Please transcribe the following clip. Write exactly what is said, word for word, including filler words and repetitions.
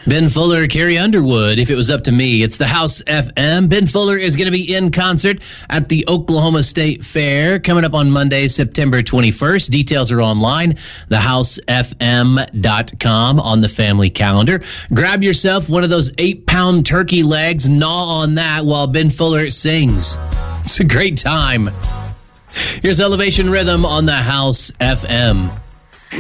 Ben Fuller, Carrie Underwood, If It Was Up to Me. It's the House F M. Ben Fuller is going to be in concert at the Oklahoma State Fair coming up on Monday, September twenty-first. Details are online, the house f m dot com on the family calendar. Grab yourself one of those eight-pound turkey legs, gnaw on that while Ben Fuller sings. It's a great time. Here's Elevation Rhythm on the House F M.